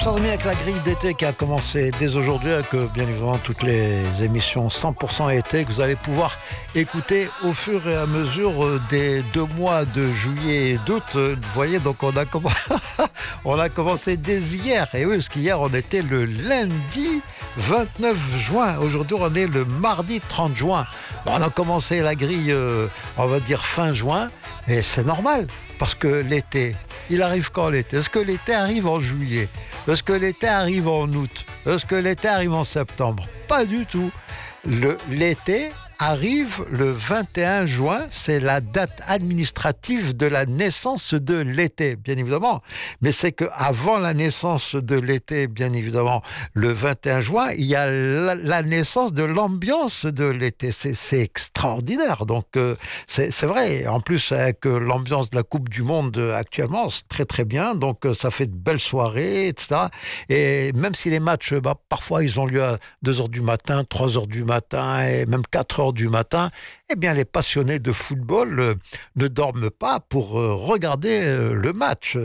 Chers amis, avec la grille d'été qui a commencé dès aujourd'hui, avec bien évidemment toutes les émissions 100% été que vous allez pouvoir écouter au fur et à mesure des 2 mois de juillet et d'août. Vous voyez, donc on a commencé dès hier. Et oui, parce qu'hier on était le lundi 29 juin. Aujourd'hui on est le mardi 30 juin. Bon, on a commencé la grille, on va dire fin juin. Et c'est normal, parce que l'été, il arrive quand l'été? Est-ce que l'été arrive en juillet? Est-ce que l'été arrive en août? Est-ce que l'été arrive en septembre? Pas du tout. L'été arrive le 21 juin, c'est la date administrative de la naissance de l'été, bien évidemment. Mais c'est qu'avant la naissance de l'été, bien évidemment, le 21 juin, il y a la naissance de l'ambiance de l'été. C'est extraordinaire. Donc, c'est vrai. En plus, avec l'ambiance de la Coupe du Monde actuellement, c'est très, très bien. Donc, ça fait de belles soirées, etc. Et même si les matchs, parfois, ils ont lieu à 2h du matin, 3h du matin et même 4h du matin, eh bien les passionnés de football ne dorment pas pour regarder le match.